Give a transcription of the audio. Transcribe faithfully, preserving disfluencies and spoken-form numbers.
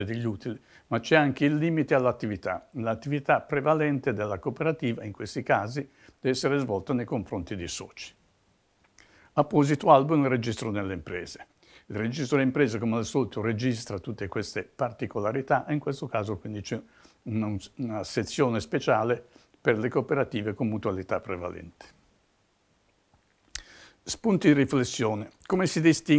degli utili, ma c'è anche il limite all'attività. L'attività prevalente della cooperativa, in questi casi, deve essere svolta nei confronti dei soci. Apposito albo nel registro delle imprese. Il registro delle imprese, come al solito, registra tutte queste particolarità e in questo caso quindi c'è una, una sezione speciale per le cooperative con mutualità prevalente. Spunti di riflessione. Come si distingue